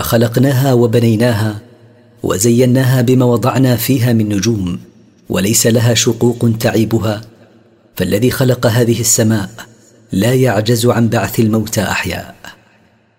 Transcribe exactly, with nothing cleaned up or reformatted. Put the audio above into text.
خلقناها وبنيناها وزيناها بما وضعنا فيها من نجوم، وليس لها شقوق تعيبها. فالذي خلق هذه السماء لا يعجز عن بعث الموتى أحياء.